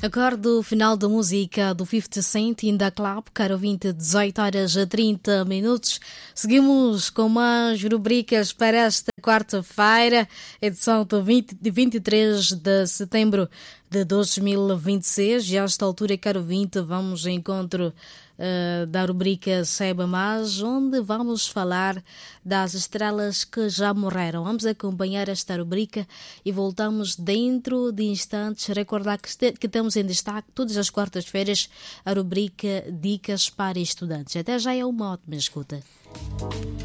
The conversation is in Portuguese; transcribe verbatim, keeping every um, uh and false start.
Acordo final da música do fifty Cent in the Club, caro ouvinte, dezoito horas a trinta minutos. Seguimos com mais rubricas para esta quarta-feira, edição de, vinte, de vinte e três de setembro de dois mil e vinte e seis. E a esta altura, caro ouvinte, vamos ao encontro uh, da rubrica Saiba Mais, onde vamos falar das estrelas que já morreram. Vamos acompanhar esta rubrica e voltamos dentro de instantes. Recordar que, este, que temos em destaque todas as quartas-feiras a rubrica Dicas para Estudantes. Até já, é uma ótima escuta.